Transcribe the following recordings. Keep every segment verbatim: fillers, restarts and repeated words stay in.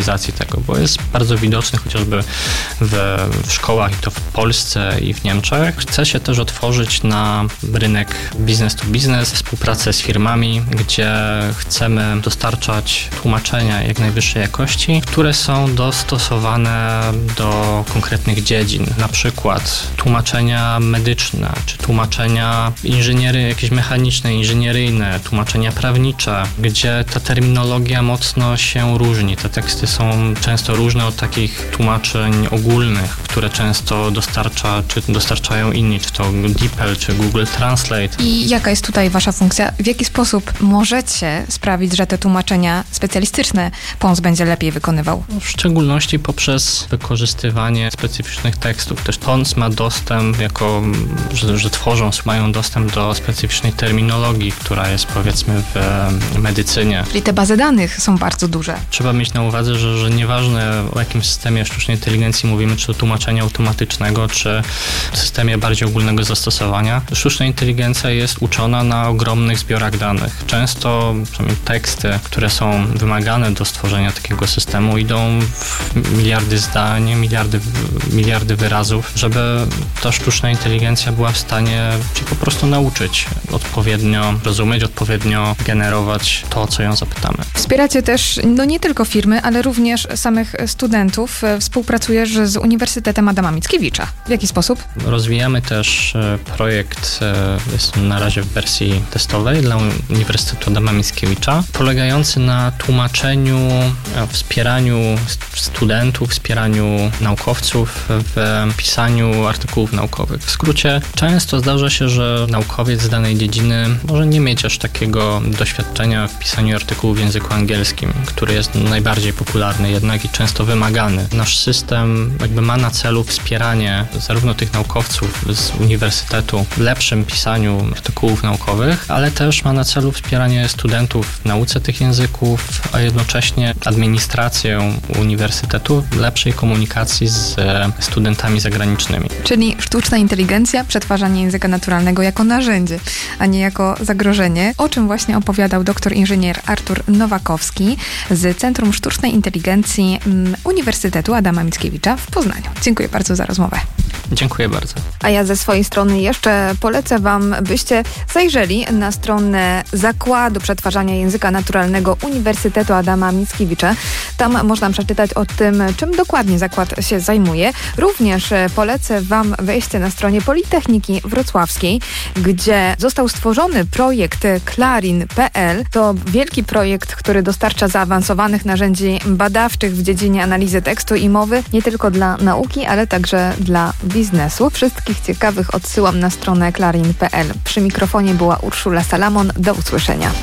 tego, bo jest bardzo widoczny chociażby w, w szkołach i to w Polsce i w Niemczech. Chce się też otworzyć na rynek business to business, współpracę z firmami, gdzie chcemy dostarczać tłumaczenia jak najwyższej jakości, które są dostosowane do konkretnych dziedzin, na przykład tłumaczenia medyczne, czy tłumaczenia inżyniery, jakieś mechaniczne, inżynieryjne, tłumaczenia prawnicze, gdzie ta terminologia mocno się różni. Te teksty są często różne od takich tłumaczeń ogólnych, które często dostarcza, czy dostarczają inni, czy to DeepL, czy Google Translate. I jaka jest tutaj wasza funkcja? W jaki sposób możecie sprawić, że te tłumaczenia specjalistyczne P O N S będzie lepiej wykonywał? W szczególności poprzez wykorzystywanie specyficznych tekstów. Też P O N S ma dostęp, jako, że, że tworzą, mają dostęp do specyficznej terminologii, która jest powiedzmy w medycynie. Czyli te bazy danych są bardzo duże. Trzeba mieć na uwadze, że, że nieważne o jakim systemie sztucznej inteligencji mówimy, czy to tłumaczenia automatycznego, czy systemie bardziej ogólnego zastosowania, sztuczna inteligencja jest uczona na ogromnych zbiorach danych. Często przynajmniej teksty, które są wymagane do stworzenia takiego systemu, idą w miliardy zdań, miliardy, miliardy wyrazów, żeby ta sztuczna inteligencja była w stanie się po prostu nauczyć odpowiednio rozumieć, odpowiednio generować to, o co ją zapytamy. Wspieracie też no nie tylko firmy, ale również samych studentów. Współpracujesz z Uniwersytetem Adama Mickiewicza. W jaki sposób? Rozwijamy też projekt, jest na razie w wersji testowej dla Uniwersytetu Adama Mickiewicza, polegający na tłumaczeniu, wspieraniu studentów, wspieraniu naukowców w pisaniu artykułów naukowych. W skrócie, często zdarza się, że naukowiec z danej dziedziny może nie mieć aż takiego doświadczenia w pisaniu artykułów w języku angielskim, który jest najbardziej popularny jednak i często wymagany. Nasz system jakby ma na celu wspieranie zarówno tych naukowców z uniwersytetu w lepszym pisaniu artykułów naukowych, ale też ma na celu wspieranie studentów w nauce tych języków, a jednocześnie administrację uniwersytetu w lepszej komunikacji z studentami zagranicznymi. Czyli sztuczna inteligencja, przetwarzanie języka naturalnego jako narzędzie, a nie jako zagrożenie, o czym właśnie opowiadał doktor inżynier Artur Nowakowski z Centrum Sztucznej Inteligencji Uniwersytetu Adama Mickiewicza w Poznaniu. Dziękuję bardzo za rozmowę. Dziękuję bardzo. A ja ze swojej strony jeszcze polecę wam, byście zajrzeli na stronę Zakładu Przetwarzania Języka Naturalnego Uniwersytetu Adama Mickiewicza. Tam można przeczytać o tym, czym dokładnie zakład się zajmuje. Również polecę wam wejście na stronie Politechniki Wrocławskiej, gdzie został stworzony projekt Clarin kropka p l. To wielki projekt, który dostarcza zaawansowanych narzędzi badawczych w dziedzinie analizy tekstu i mowy, nie tylko dla nauki, ale także dla biznesu. Wszystkich ciekawych odsyłam na stronę clarin kropka p l. Przy mikrofonie była Urszula Salamon. Do usłyszenia.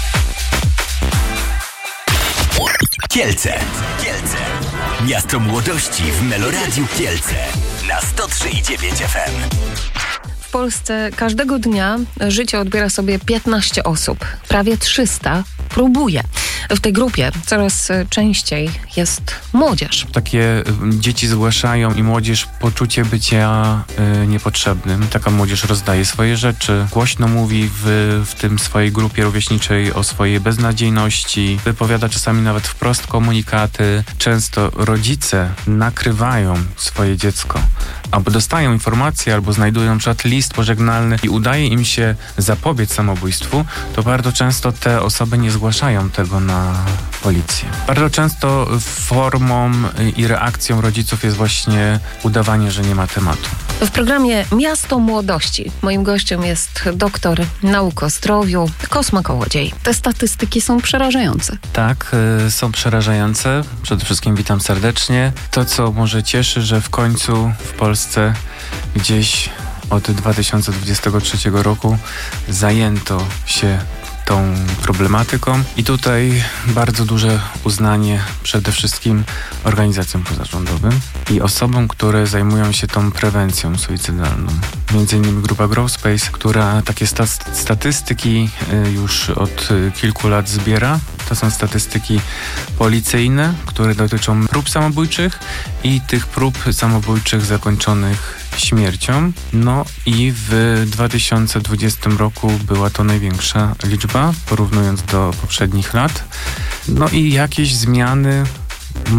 Kielce. Kielce. Miasto młodości w Meloradiu Kielce. Na sto trzy i dziewięć F M. W Polsce każdego dnia życie odbiera sobie piętnaście osób. Prawie trzysta próbuje. W tej grupie coraz częściej jest młodzież. Takie dzieci zgłaszają i młodzież poczucie bycia y, niepotrzebnym. Taka młodzież rozdaje swoje rzeczy, głośno mówi w, w tym swojej grupie rówieśniczej o swojej beznadziejności, wypowiada czasami nawet wprost komunikaty. Często rodzice nakrywają swoje dziecko, albo dostają informacje, albo znajdują na przykład list pożegnalny i udaje im się zapobiec samobójstwu, to bardzo często te osoby nie zgłaszają tego na policję. Bardzo często formą i reakcją rodziców jest właśnie udawanie, że nie ma tematu. W programie Miasto Młodości moim gościem jest doktor nauk o zdrowiu Kosma Kołodziej. Te statystyki są przerażające. Tak, y, są przerażające. Przede wszystkim witam serdecznie. To, co może cieszy, że w końcu w Polsce gdzieś od dwa tysiące dwudziestego trzeciego roku zajęto się tą problematyką i tutaj bardzo duże uznanie przede wszystkim organizacjom pozarządowym i osobom, które zajmują się tą prewencją suicydalną. Między innymi grupa Grow Space, która takie sta- statystyki już od kilku lat zbiera. To są statystyki policyjne, które dotyczą prób samobójczych i tych prób samobójczych zakończonych śmiercią. No i w dwa tysiące dwudziestym roku była to największa liczba, porównując do poprzednich lat. No i jakieś zmiany